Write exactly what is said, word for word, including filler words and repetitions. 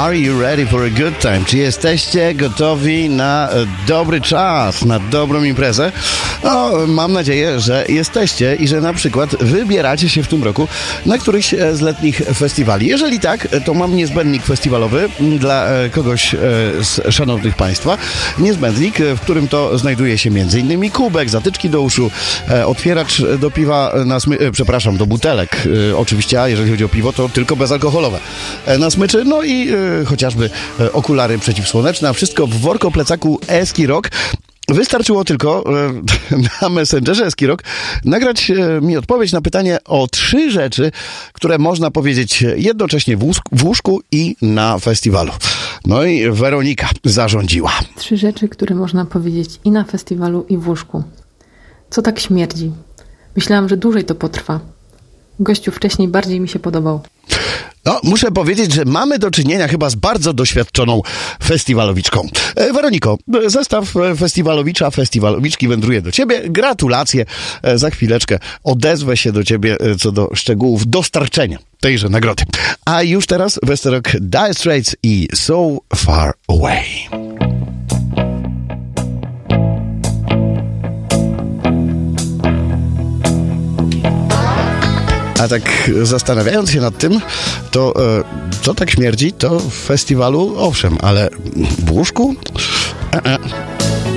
Are you ready for a good time? Czy jesteście gotowi na dobry czas, na dobrą imprezę? No, mam nadzieję, że jesteście i że na przykład wybieracie się w tym roku na któryś z letnich festiwali. Jeżeli tak, to mam niezbędnik festiwalowy dla kogoś z szanownych Państwa. Niezbędnik, w którym to znajduje się m.in. kubek, zatyczki do uszu, otwieracz do piwa na smy... przepraszam, do butelek. Oczywiście, a jeżeli chodzi o piwo, to tylko bezalkoholowe na smyczy, no i e, chociażby e, okulary przeciwsłoneczne, a wszystko w worko plecaku Eskirok. Wystarczyło tylko e, na Messengerze Eskirok nagrać e, mi odpowiedź na pytanie o trzy rzeczy, które można powiedzieć jednocześnie w, łóżku, w łóżku i na festiwalu. No i Weronika zarządziła. Trzy rzeczy, które można powiedzieć i na festiwalu, i w łóżku. Co tak śmierdzi? Myślałam, że dłużej to potrwa. Gościu wcześniej bardziej mi się podobał. No, muszę powiedzieć, że mamy do czynienia chyba z bardzo doświadczoną festiwalowiczką. E, Weroniko, zestaw festiwalowicza, festiwalowiczki wędruje do ciebie. Gratulacje. E, za chwileczkę odezwę się do ciebie e, co do szczegółów dostarczenia tejże nagrody. A już teraz Westerok, Dire Straits i So Far Away. A tak zastanawiając się nad tym, to e, co tak śmierdzi, to w festiwalu owszem, ale w łóżku? E-e.